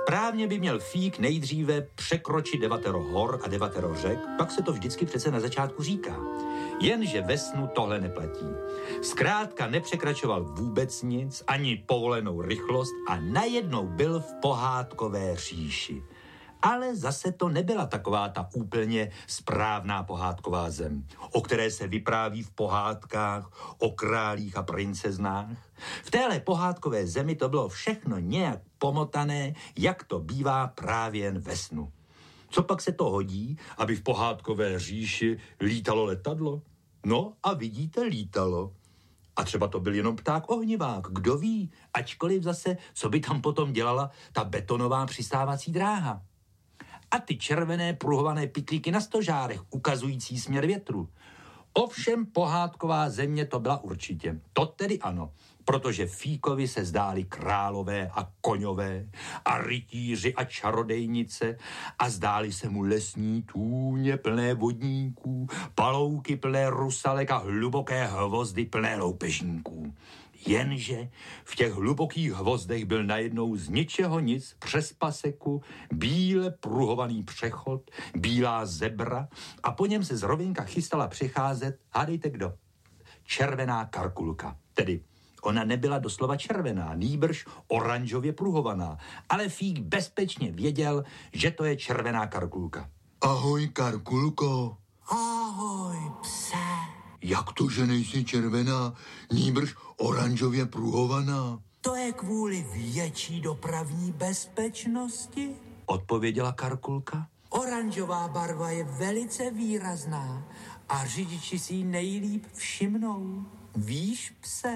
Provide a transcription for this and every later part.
Správně by měl Fík nejdříve překročit 9 hor a 9 řek, pak se to vždycky přece na začátku říká. Jenže ve snu tohle neplatí. Zkrátka nepřekračoval vůbec nic, ani povolenou rychlost a najednou byl v pohádkové říši. Ale zase to nebyla taková ta úplně správná pohádková zem, o které se vypráví v pohádkách o králích a princeznách. V téhle pohádkové zemi to bylo všechno nějak pomotané, jak to bývá právě jen ve snu. Co pak se to hodí, aby v pohádkové říši lítalo letadlo? No a vidíte, lítalo. A třeba to byl jenom pták ohnivák, kdo ví, ačkoliv zase, co by tam potom dělala ta betonová přistávací dráha. A ty červené pruhované pytlíky na stožárech, ukazující směr větru. Ovšem pohádková země to byla určitě. To tedy ano, protože Fíkovi se zdály králové a koňové a rytíři a čarodejnice a zdály se mu lesní tůně plné vodníků, palouky plné rusalek a hluboké hvozdy plné loupežníků. Jenže v těch hlubokých hvozdech byl najednou z ničeho nic přes paseku bíle pruhovaný přechod, bílá zebra a po něm se z rovinka chystala přicházet, hádejte kdo? Červená Karkulka. Tedy ona nebyla doslova červená, nýbrž oranžově pruhovaná, ale Fík bezpečně věděl, že to je červená Karkulka. Ahoj, Karkulko. Ahoj, pse. Jak to, že nejsi červená, nýbrž oranžově pruhovaná? To je kvůli větší dopravní bezpečnosti, odpověděla Karkulka. Oranžová barva je velice výrazná a řidiči si ji nejlíp všimnou. Víš, pse?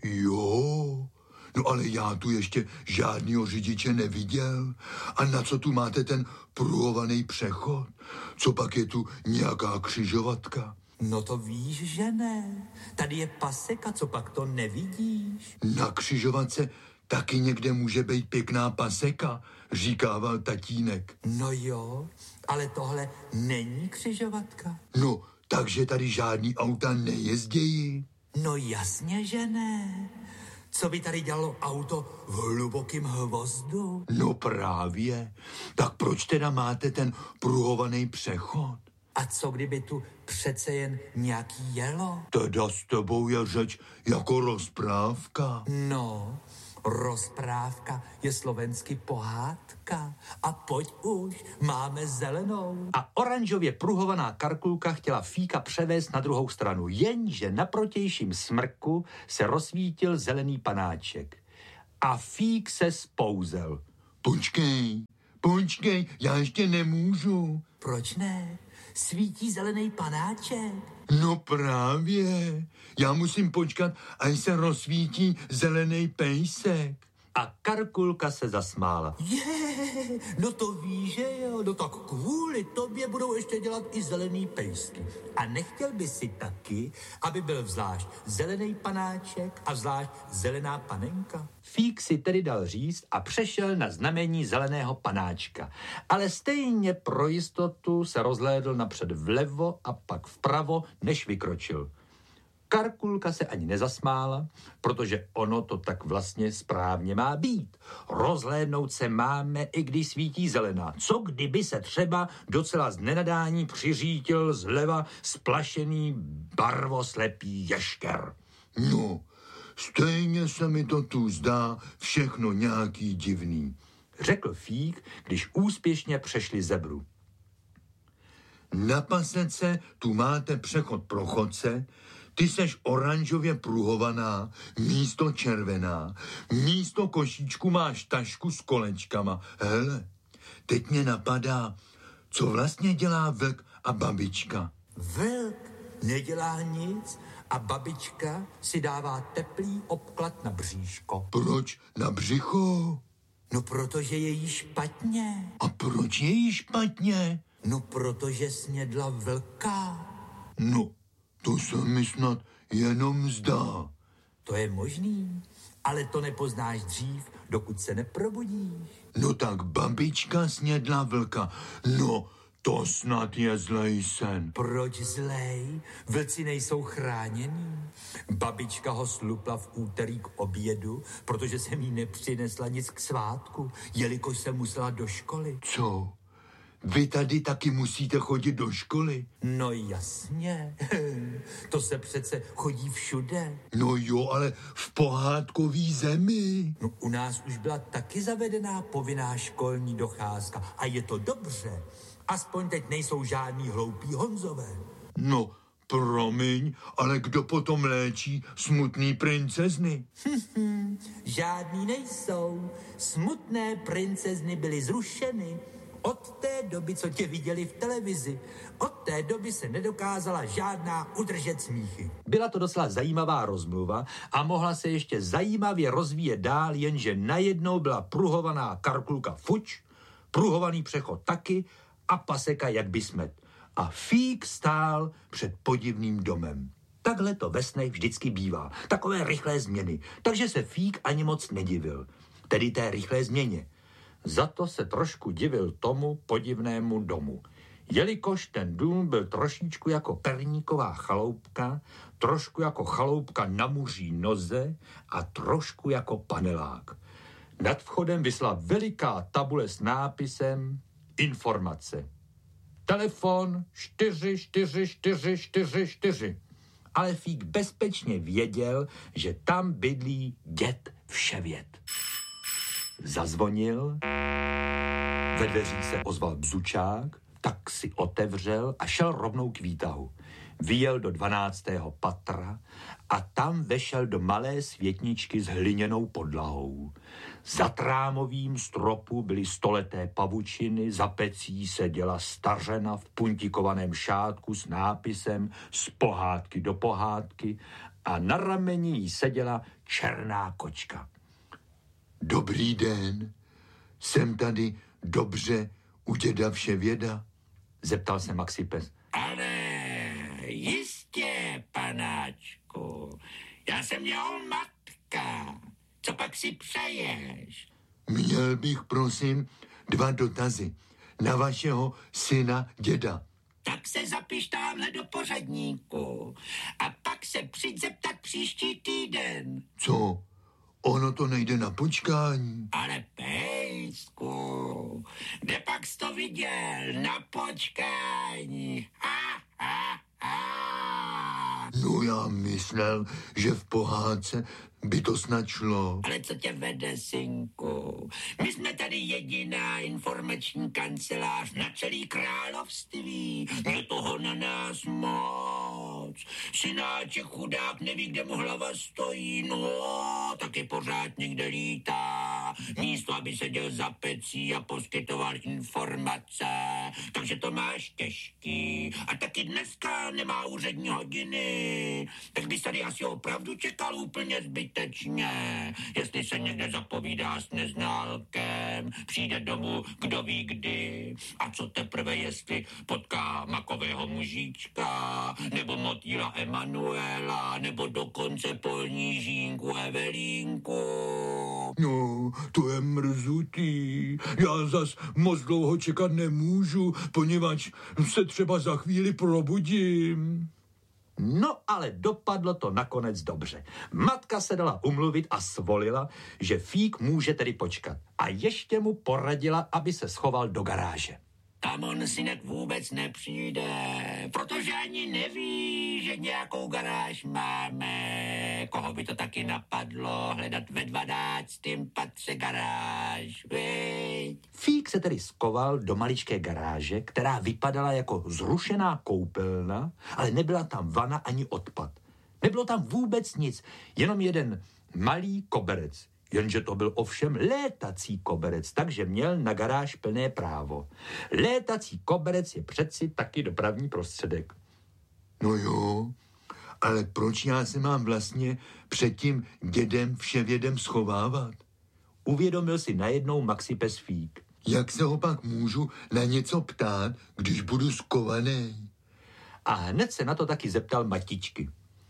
Jo, no ale já tu ještě žádnýho řidiče neviděl. A na co tu máte ten pruhovaný přechod? Co pak je tu nějaká křižovatka? No to víš, že ne. Tady je paseka, co pak to nevidíš? Na křižovatce taky někde může být pěkná paseka, říkával tatínek. No jo, ale tohle není křižovatka. No, takže tady žádný auta nejezdějí. No jasně, že ne. Co by tady dělalo auto v hlubokém hvozdu? No právě. Tak proč teda máte ten pruhovaný přechod? A co kdyby tu přece jen nějaký jelo? Teda s tebou je řeč jako rozprávka. No, rozprávka je slovensky pohádka. A pojď už, máme zelenou. A oranžově pruhovaná Karkulka chtěla Fíka převést na druhou stranu, jenže na protějším smrku se rozsvítil zelený panáček. A Fík se spouzel. Počkej, já ještě nemůžu. Proč ne? Svítí zelený panáček. No právě. Já musím počkat, až se rozsvítí zelený pejsek. A Karkulka se zasmála. No to víš, že jo, no tak kvůli tobě budou ještě dělat i zelený pejsky. A nechtěl by si taky, aby byl zvlášť zelený panáček a zvlášť zelená panenka? Fík si tedy dal říct a přešel na znamení zeleného panáčka. Ale stejně pro jistotu se rozhlédl napřed vlevo a pak vpravo, než vykročil. Karkulka se ani nezasmála, protože ono to tak vlastně správně má být. Rozhlédnout se máme, i když svítí zelená. Co kdyby se třeba docela z nenadání přiřítil zleva splašený barvoslepý ješker? No, stejně se mi to tu zdá všechno nějaký divný, řekl Fík, když úspěšně přešli zebru. Na pasece tu máte přechod pro chodce, ty seš oranžově pruhovaná, místo červená, místo košíčku máš tašku s kolečkama. Hele, teď mě napadá, co vlastně dělá vlk a babička. Vlk nedělá nic a babička si dává teplý obklad na bříško. Proč na břicho? No protože je jí špatně. A proč je jí špatně? No protože snědla vlka. No, to se mi snad jenom zdá. To je možný, ale to nepoznáš dřív, dokud se neprobudíš. No tak babička snědla vlka. No, To snad je zlej sen. Proč zlej? Vlci nejsou chráněný. Babička ho slupla v úterý k obědu, protože jsem jí nepřinesla nic k svátku, jelikož jsem musela do školy. Co? Vy tady taky musíte chodit do školy? No jasně, to se přece chodí všude. No jo, ale v pohádkový zemi. No, u nás už byla taky zavedená povinná školní docházka a je to dobře. Aspoň teď nejsou žádný hloupí Honzové. No, promiň, ale kdo potom léčí smutný princezny? Žádný nejsou. Smutné princezny byly zrušeny. Od té doby, co tě viděli v televizi, od té doby se nedokázala žádná udržet smíchy. Byla to docela zajímavá rozmluva a mohla se ještě zajímavě rozvíjet dál, jenže najednou byla pruhovaná Karkulka fuč, pruhovaný přechod taky a paseka jak by smet. A Fík stál před podivným domem. Takhle to ve snech vždycky bývá. Takové rychlé změny. Takže se Fík ani moc nedivil. Tedy té rychlé změně. Za to se trošku divil tomu podivnému domu. Jelikož ten dům byl trošičku jako perníková chaloupka, trošku jako chaloupka na muří noze a trošku jako panelák. Nad vchodem visela veliká tabule s nápisem Informace. Telefon 444444. Ale Fík bezpečně věděl, že tam bydlí děd Vševěd. Zazvonil, ve dveřích se ozval bzučák, tak si otevřel a šel rovnou k výtahu. Vyjel do 12. patra a tam vešel do malé světničky s hliněnou podlahou. Za trámovým stropu byly stoleté pavučiny, za pecí seděla stařena v puntikovaném šátku s nápisem z pohádky do pohádky a na rameni jí seděla černá kočka. Dobrý den, jsem tady dobře u děda Vševěda? Zeptal se Maxipes. Ale jistě, panáčku, já jsem jeho matka. Co pak si přeješ? Měl bych, prosím, 2 dotazy na vašeho syna děda. Tak se zapiš tamhle do pořadníku a pak se přijď zeptat příští týden. Co? Ono to nejde na počkání. Ale pejsku, kde pak jsi to viděl? Na počkání. No já myslel, že v pohádce by to snad šlo. Ale co tě vede, synku? My jsme tady jediná informační kancelář na celý království. Je toho na nás moc. Synáček chudák neví, kde mu hlava stojí. No, taky pořád někde lítá. Místo, aby seděl za pecí a poskytoval informace. Takže to máš těžký. A taky dneska nemá úřední hodiny. Tak bys tady asi opravdu čekal úplně zbytečně. Jestli se někde zapovídá s neználkem, přijde domů kdo ví kdy. A co teprve, jestli potká makového mužíčka, nebo motýla Emanuela, nebo dokonce polní žínku Evelínku. No, to je mrzutý. Já zas moc dlouho čekat nemůžu, poněvadž se třeba za chvíli probudím. No ale dopadlo to nakonec dobře. Matka se dala umluvit a svolila, že Fík může tedy počkat. A ještě mu poradila, aby se schoval do garáže. Tam on, synek, vůbec nepřijde, protože ani neví, že nějakou garáž máme. Koho by to taky napadlo hledat ve 12. patře garáž, viď? Fík se tedy skoval do maličké garáže, která vypadala jako zrušená koupelna, ale nebyla tam vana ani odpad. Nebylo tam vůbec nic, jenom jeden malý koberec. Jenže to byl ovšem létací koberec, takže měl na garáž plné právo. Létací koberec je přeci taky dopravní prostředek. No jo, ale proč já se mám vlastně před tím dědem Vševědem schovávat? Uvědomil si najednou Maxipes Fík. Jak se ho pak můžu na něco ptát, když budu skovaný? A hned se na to taky zeptal Matičky.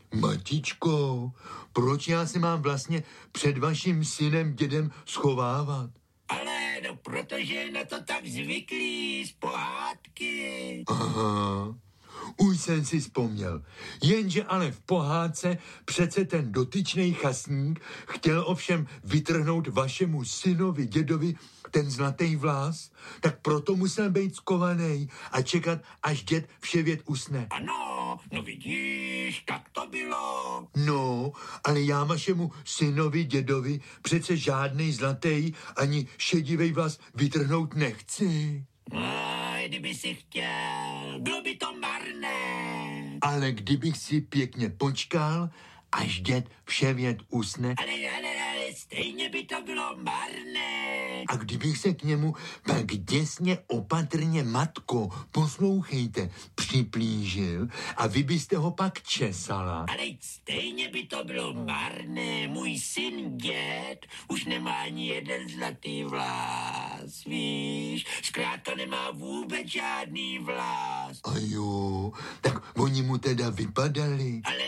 Matičko, proč já se mám vlastně před vaším synem dědem schovávat? Ale no protože je na to tak zvyklý z pohádky. Aha, už jsem si vzpomněl. Jenže ale v pohádce přece ten dotyčný chasník chtěl ovšem vytrhnout vašemu synovi, dědovi, ten zlatý vlas, tak proto musel být skovaný a čekat, až děd vše věd usne. Ano, no vidíš, tak to bylo. No, ale já vašemu synovi, dědovi přece žádnej zlatý ani šedivej vlas vytrhnout nechci. Kdyby si chtěl, bylo by to marné. Ale kdybych si pěkně počkal, až děd vše věd usne. Ale stejně by to bylo marné. A kdybych se k němu pak děsně opatrně, matko, poslouchejte, připlížil a vy byste ho pak česala. Ale stejně by to bylo marné. Můj syn děd už nemá ani jeden zlatý vlas, víš? Zkrátka nemá vůbec žádný vlas. A jo, tak oni mu teda vypadali. Ale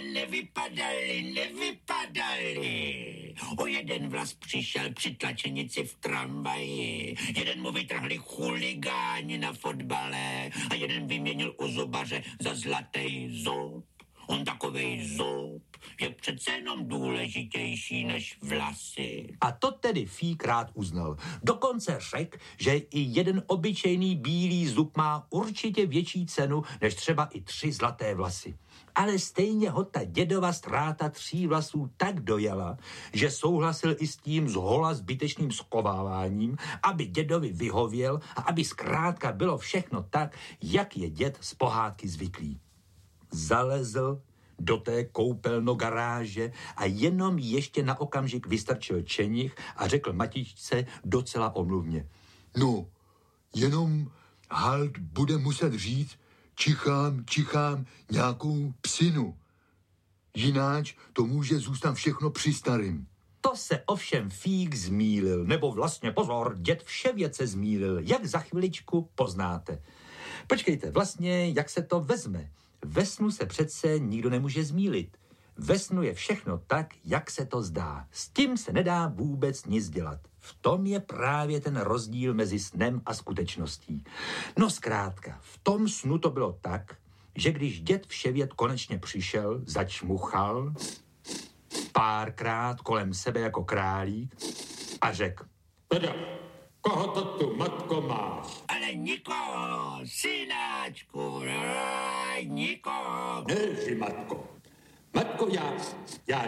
nevypadali. O jeden vlas přišel při tlačenici v tramvaji. Jeden mu vytrhli chuligáni na fotbale a jeden vyměnil u zubaře za zlatý zub. On takovej zub je přece jenom důležitější než vlasy. A to tedy Fík rád uznal. Dokonce řekl, že i jeden obyčejný bílý zub má určitě větší cenu než třeba i 3 zlaté vlasy. Ale stejně ho ta dědova ztráta 3 vlasů tak dojela, že souhlasil i s tím zhola zbytečným skováváním, aby dědovi vyhověl a aby zkrátka bylo všechno tak, jak je děd z pohádky zvyklý. Zalezl do té koupelno garáže a jenom ještě na okamžik vystrčil čenich a řekl matičce docela omluvně. No, jenom halt bude muset říct, čichám nějakou psinu. Jináč to může zůstat všechno při starým. To se ovšem Fík zmýlil, nebo vlastně pozor, děd vše věce zmýlil, jak za chviličku poznáte. Počkejte, vlastně jak se to vezme? Ve snu se přece nikdo nemůže zmýlit. Ve snu je všechno tak, jak se to zdá. S tím se nedá vůbec nic dělat. V tom je právě ten rozdíl mezi snem a skutečností. No zkrátka, v tom snu to bylo tak, že když děd vševěd konečně přišel, začmuchal párkrát kolem sebe jako králík a řekl: Teda, koho to tu, matko, máš? Ale nikoho, synáčku, nikoho. Nelži, matko. Matko, já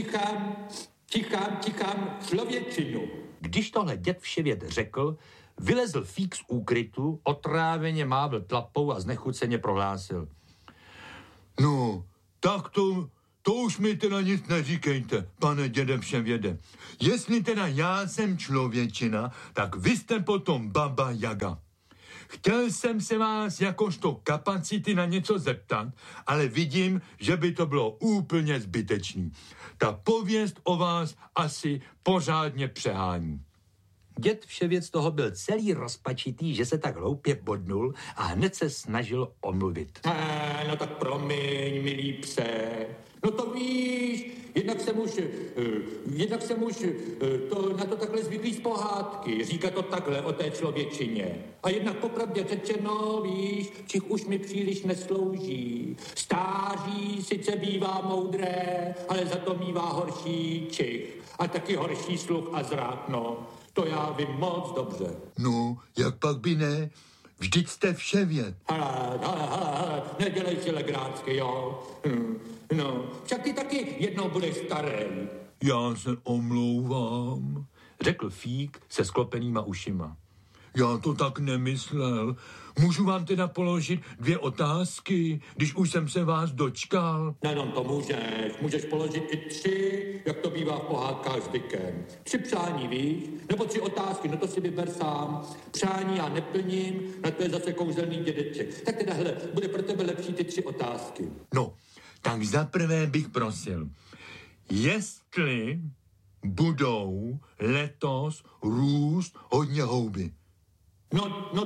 tichám člověčinu. Když tohle děd vševěd řekl, vylezl Fík z úkrytu, otráveně mávl tlapou a znechuceně prohlásil: No, tak to už mi teda nic neříkejte, pane děde vševěde. Jestli teda já jsem člověčina, tak vy jste potom baba Jaga. Chtěl jsem se vás jakožto kapacity na něco zeptat, ale vidím, že by to bylo úplně zbytečný. Ta pověst o vás asi pořádně přehání. Děd vševěd z toho byl celý rozpačitý, že se tak hloupě bodnul a hned se snažil omluvit. No tak promiň, milý pse. No to víš, jednak jsem už na to takhle zvyklý z pohádky, říká to takhle o té člověčině. A jednak popravdě řečeno, víš, čich už mi příliš neslouží. Stáří sice bývá moudré, ale za to mívá horší čich. A taky horší sluch a zrak, no. To já vím moc dobře. No, jak pak by ne? Vždyť jste vševěd. Hele, nedělej si legrácky, jo. No, však ty taky jednou budeš starý. Já se omlouvám, řekl Fík se sklopenýma ušima. Já to tak nemyslel. Můžu vám teda položit 2 otázky, když už jsem se vás dočkal? Nejenom to můžeš položit i 3, jak to bývá v pohádkách zvykem. 3 přání, víš? Nebo 3 otázky, no to si vyber sám. Přání já neplním, na to je zase kouzelný dědeček. Tak teda, hele, bude pro tebe lepší ty 3 otázky. No, tak zaprvé bych prosil, jestli budou letos růst hodně houby. No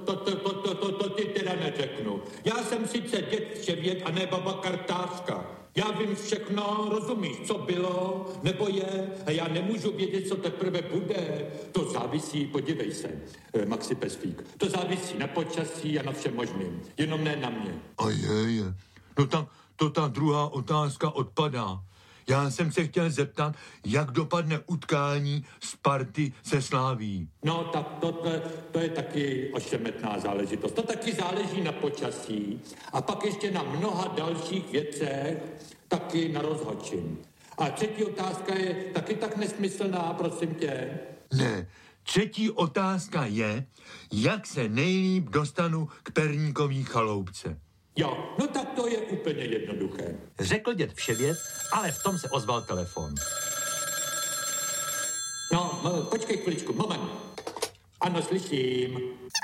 to ti teda neřeknu. Já jsem sice děd vševěd a ne baba kartářka. Já vím všechno, rozumíš, co bylo, nebo je, a já nemůžu vědět, co teprve bude. To závisí, podívej se, Maxi Pesfík, to závisí na počasí a na všem možným, jenom ne na mě. A je. No tak to ta druhá otázka odpadá. Já jsem se chtěl zeptat, jak dopadne utkání Sparty se Slaví. No, tak to je taky ošemetná záležitost. To taky záleží na počasí a pak ještě na mnoha dalších věcech, taky na rozhodčím. A třetí otázka je taky tak nesmyslná, prosím tě. Ne, třetí otázka je, jak se nejlíp dostanu k Perníkový chaloupce. Jo, no tak to je úplně jednoduché. Řekl děd vševěd, ale v tom se ozval telefon. No, počkej chviličku, moment. Ano, slyším.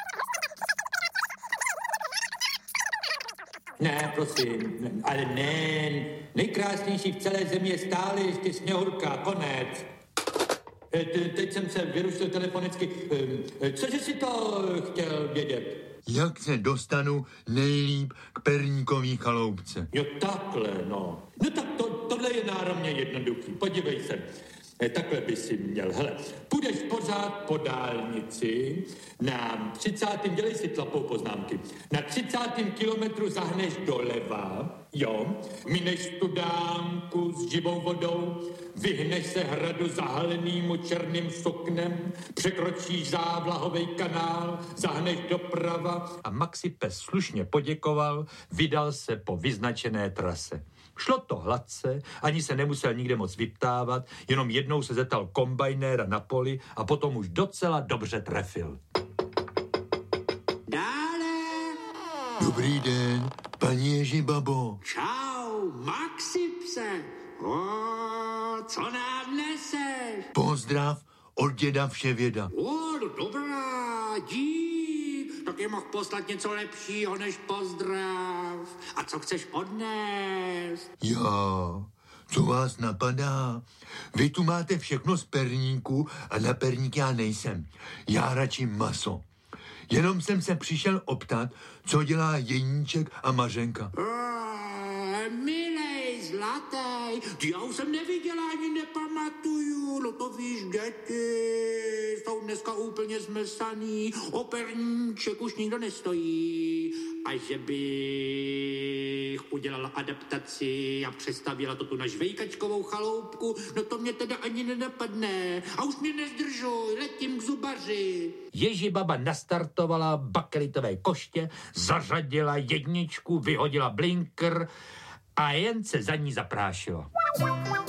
Ne, prosím, ale ne, nejkrásnější v celé zemi je stále ještě Sněhurka, konec. Teď jsem se vyrušil telefonicky. Cože si to chtěl vědět? Jak se dostanu nejlíp k Perníkový chaloupce? Jo, takhle, no. No tak tohle je náramně jednoduchý. Podívej se. Takhle by si měl. Hele, půjdeš pořád po dálnici, na 30. dělej si tlapou poznámky, na 30. kilometru zahneš doleva, jo, mineš studánku s živou vodou, vyhneš se hradu zahalenýmu černým suknem, překročíš závlahovej kanál, zahneš doprava. A Maxi Pes slušně poděkoval, vydal se po vyznačené trase. Šlo to hladce, ani se nemusel nikde moc vyptávat, jenom jednou se zeptal kombajnéra na poli a potom už docela dobře trefil. Dále. Dobrý den, paní Ježibabo. Čau, Maxi pse. Co nám neseš? Pozdrav od děda Vševěda. No dobrá, dík. Tak je mohl poslat něco lepšího než pozdrav. A co chceš odnést? Já, co vás napadá? Vy tu máte všechno z perníku a na perník já nejsem. Já radši maso. Jenom jsem se přišel optat, co dělá Jeníček a Mařenka. Milej, zlatý, ty já už jsem neviděl ani nepamatuju, no to víš, děti jsou dneska úplně zmlsaný, o perníček už nikdo nestojí a že bych udělala adaptaci a přestavila to tu na žvejkačkovou chaloupku, no to mě teda ani nenapadne a už mě nezdržuj, letím k zubaři. Ježibaba nastartovala bakelitové koště, zařadila jedničku, vyhodila blinker a jen se za ní zaprášilo.